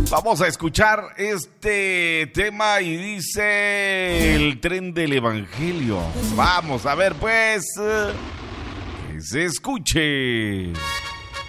Vamos a escuchar este tema y dice el tren del evangelio. Vamos a ver pues, que se escuche.